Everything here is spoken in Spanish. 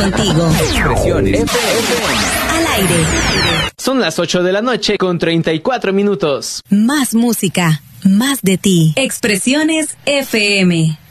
contigo. Expresiones FM. Al aire. Son las 8 de la noche con 34 minutos. Más música, más de ti. Expresiones FM.